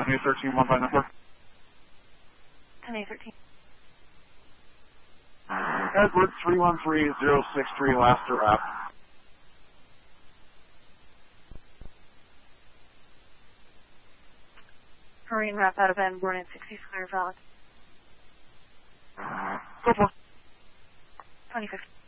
10A13, 1 by number. 10A13. Edward 313063, last wrap. Marine wrap out of N, born at 60 clear valid. Go for 2050.